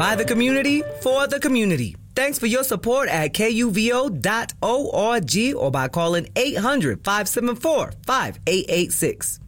By the community, for the community. Thanks for your support at KUVO.org or by calling 800-574-5886.